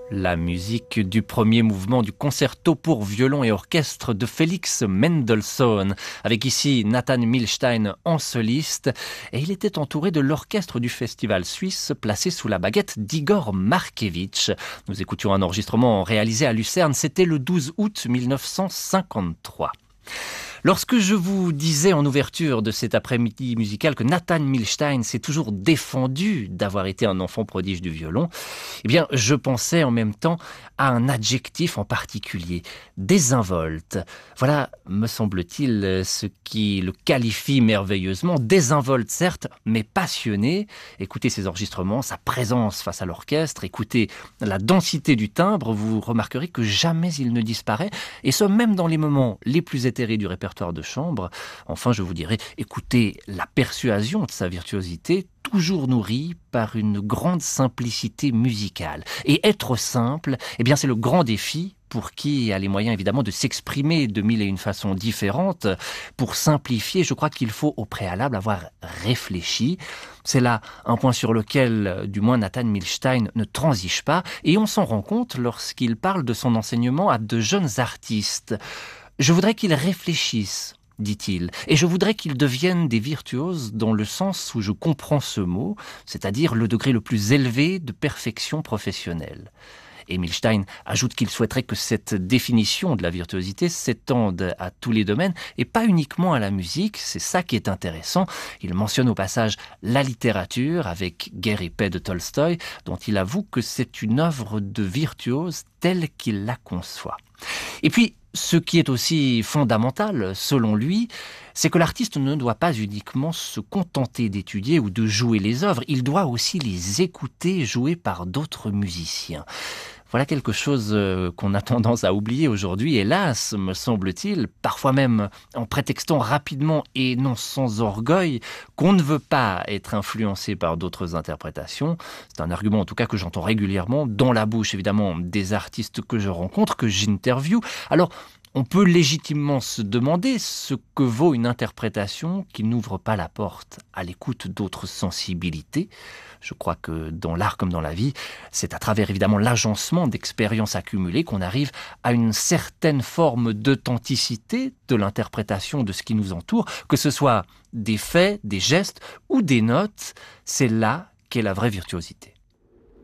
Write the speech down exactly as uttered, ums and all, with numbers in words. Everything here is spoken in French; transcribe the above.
La musique du premier mouvement du concerto pour violon et orchestre de Félix Mendelssohn, avec ici Nathan Milstein en soliste, et il était entouré de l'orchestre du festival suisse placé sous la baguette d'Igor Markevitch. Nous écoutions un enregistrement réalisé à Lucerne, c'était le douze août mille neuf cent cinquante-trois. Lorsque je vous disais en ouverture de cet après-midi musical que Nathan Milstein s'est toujours défendu d'avoir été un enfant prodige du violon, eh bien, je pensais en même temps à un adjectif en particulier, désinvolte. Voilà, me semble-t-il, ce qui le qualifie merveilleusement. Désinvolte, certes, mais passionné. Écoutez ses enregistrements, sa présence face à l'orchestre, écoutez la densité du timbre, vous remarquerez que jamais il ne disparaît, et ce même dans les moments les plus éthérés du répertoire de chambre. Enfin, je vous dirais, écoutez la persuasion de sa virtuosité, toujours nourrie par une grande simplicité musicale. Et être simple, eh bien, c'est le grand défi pour qui a les moyens évidemment de s'exprimer de mille et une façons différentes. Pour simplifier, je crois qu'il faut au préalable avoir réfléchi. C'est là un point sur lequel, du moins, Nathan Milstein ne transige pas, et on s'en rend compte lorsqu'il parle de son enseignement à de jeunes artistes. Je voudrais qu'ils réfléchissent, dit-il, et je voudrais qu'ils deviennent des virtuoses dans le sens où je comprends ce mot, c'est-à-dire le degré le plus élevé de perfection professionnelle. Et Milstein ajoute qu'il souhaiterait que cette définition de la virtuosité s'étende à tous les domaines et pas uniquement à la musique. C'est ça qui est intéressant. Il mentionne au passage la littérature avec Guerre et paix de Tolstoï, dont il avoue que c'est une œuvre de virtuose telle qu'il la conçoit. Et puis, ce qui est aussi fondamental, selon lui, c'est que l'artiste ne doit pas uniquement se contenter d'étudier ou de jouer les œuvres, il doit aussi les écouter jouées par d'autres musiciens. Voilà quelque chose qu'on a tendance à oublier aujourd'hui, hélas, me semble-t-il, parfois même en prétextant rapidement et non sans orgueil qu'on ne veut pas être influencé par d'autres interprétations. C'est un argument en tout cas que j'entends régulièrement dans la bouche évidemment des artistes que je rencontre, que j'interviewe. Alors, on peut légitimement se demander ce que vaut une interprétation qui n'ouvre pas la porte à l'écoute d'autres sensibilités. Je crois que dans l'art comme dans la vie, c'est à travers évidemment l'agencement d'expériences accumulées qu'on arrive à une certaine forme d'authenticité de l'interprétation de ce qui nous entoure, que ce soit des faits, des gestes ou des notes. C'est là qu'est la vraie virtuosité.